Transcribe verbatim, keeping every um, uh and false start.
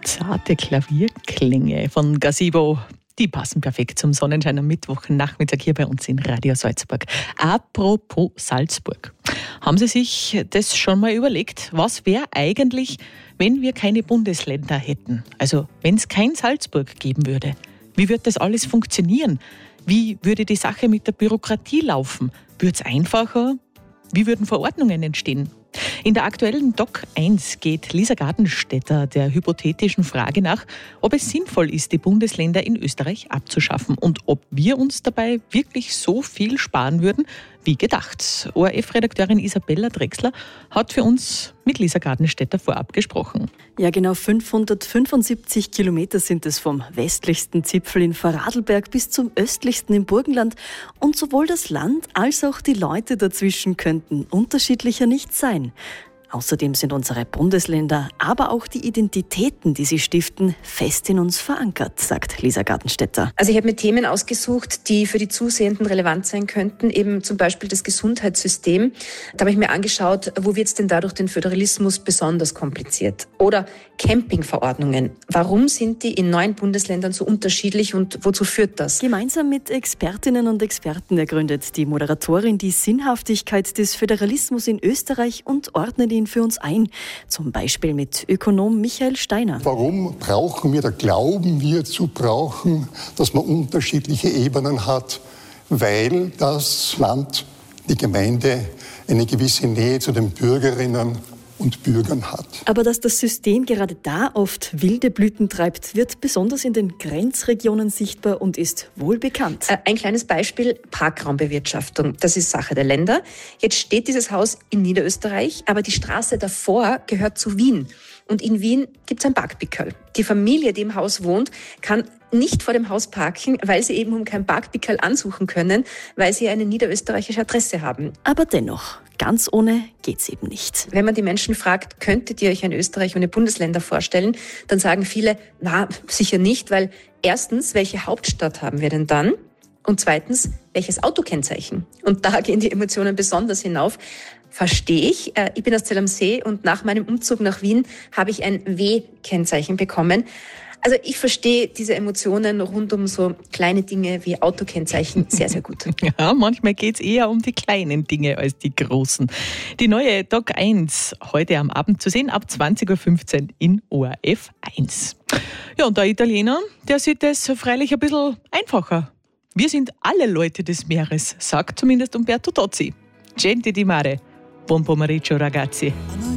Zarte Klavierklänge von Gazebo. Die passen perfekt zum Sonnenschein am Mittwochnachmittag hier bei uns in Radio Salzburg. Apropos Salzburg. Haben Sie sich das schon mal überlegt? Was wäre eigentlich, wenn wir keine Bundesländer hätten? Also wenn es kein Salzburg geben würde. Wie würde das alles funktionieren? Wie würde die Sache mit der Bürokratie laufen? Würde es einfacher? Wie würden Verordnungen entstehen? In der aktuellen Doc eins geht Lisa Gartenstetter der hypothetischen Frage nach, ob es sinnvoll ist, die Bundesländer in Österreich abzuschaffen und ob wir uns dabei wirklich so viel sparen würden, wie gedacht. O R F-Redakteurin Isabella Drechsler hat für uns mit Lisa Gartenstetter vorab gesprochen. Ja, genau fünfhundertfünfundsiebzig Kilometer sind es vom westlichsten Zipfel in Vorarlberg bis zum östlichsten im Burgenland. Und sowohl das Land als auch die Leute dazwischen könnten unterschiedlicher nicht sein. Außerdem sind unsere Bundesländer, aber auch die Identitäten, die sie stiften, fest in uns verankert, sagt Lisa Gartenstetter. Also ich habe mir Themen ausgesucht, die für die Zusehenden relevant sein könnten, eben zum Beispiel das Gesundheitssystem. Da habe ich mir angeschaut, wo wird es denn dadurch den Föderalismus besonders kompliziert? Oder Campingverordnungen. Warum sind die in neun Bundesländern so unterschiedlich und wozu führt das? Gemeinsam mit Expertinnen und Experten ergründet die Moderatorin die Sinnhaftigkeit des Föderalismus in Österreich und ordnet ihn für uns ein. Zum Beispiel mit Ökonom Michael Steiner. Warum brauchen wir, da glauben wir zu brauchen, dass man unterschiedliche Ebenen hat? Weil das Land, die Gemeinde, eine gewisse Nähe zu den Bürgerinnen und Bürgern hat. Aber dass das System gerade da oft wilde Blüten treibt, wird besonders in den Grenzregionen sichtbar und ist wohl bekannt. Ein kleines Beispiel, Parkraumbewirtschaftung. Das ist Sache der Länder. Jetzt steht dieses Haus in Niederösterreich, aber die Straße davor gehört zu Wien. Und in Wien gibt es ein Parkpickerl. Die Familie, die im Haus wohnt, kann nicht vor dem Haus parken, weil sie eben um kein Parkpickerl ansuchen können, weil sie eine niederösterreichische Adresse haben. Aber dennoch, ganz ohne geht's eben nicht. Wenn man die Menschen fragt, könntet ihr euch ein Österreich ohne Bundesländer vorstellen, dann sagen viele, na, sicher nicht, weil erstens, welche Hauptstadt haben wir denn dann? Und zweitens, welches Autokennzeichen? Und da gehen die Emotionen besonders hinauf. Verstehe ich. Ich bin aus Zell am See und nach meinem Umzug nach Wien habe ich ein W-Kennzeichen bekommen. Also ich verstehe diese Emotionen rund um so kleine Dinge wie Autokennzeichen sehr, sehr gut. Ja, manchmal geht es eher um die kleinen Dinge als die großen. Die neue Doc eins, heute am Abend zu sehen, ab zwanzig Uhr fünfzehn in O R F eins. Ja, und der Italiener, der sieht das freilich ein bisschen einfacher. Wir sind alle Leute des Meeres, sagt zumindest Umberto Tozzi. Gente di mare. Buon pomeriggio, ragazzi.